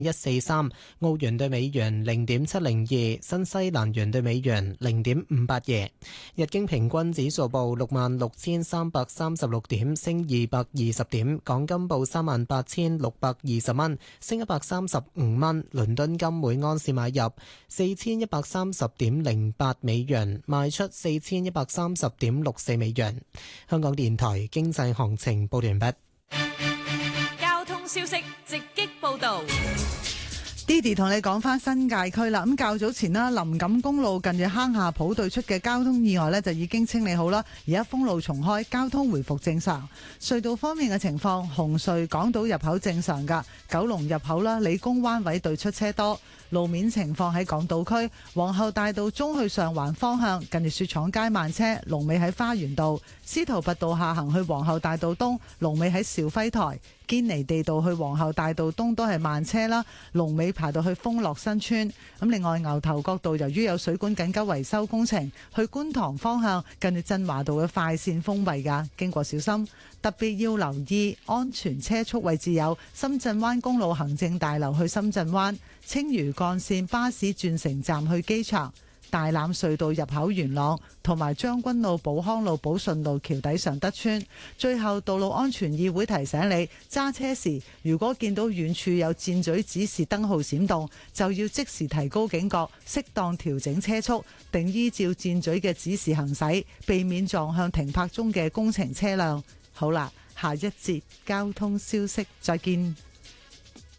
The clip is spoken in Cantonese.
143，澳元對美元0.702，新西蘭元對美元0.582。日經平均指數報66,336點，升220點。港金報38,620蚊，升135蚊。倫敦金每安士買入4130.08美元，賣出4130.64美元。香港電台經濟行情報完畢。 交通消息直擊報道。 Didi 同你講翻新界區啦，咁較早前啦，林錦公路近住坑下埔對出嘅交通意外呢，就已經清理好啦，而家封路重開，交通回復正常。隧道方面嘅情況，紅隧港島入口正常噶，九龍入口啦，理工灣位對出車多。路面情況喺港島區皇后大道中去上環方向，近住雪廠街慢車，龍尾喺花園道；司徒拔道下行去皇后大道東，龍尾喺兆輝台；堅尼地道去皇后大道東都係慢車啦，龍尾排到去豐樂新村。咁另外牛頭角道由於有水管緊急維修工程，去觀塘方向近住振華道嘅快線封閉噶，經過小心。特別要留意安全車速位置有深圳灣公路行政大樓去深圳灣、青嶼幹線巴士轉乘站去機場、大欖隧道入口元朗同埋將軍澳寶康路寶順路橋底常德村。最後，道路安全議會提醒你，揸車時如果見到遠處有箭嘴指示燈號閃動，就要即時提高警覺，適當調整車速，並依照箭嘴嘅指示行駛，避免撞向停泊中嘅工程車輛。好啦，下一節交通消息，再見。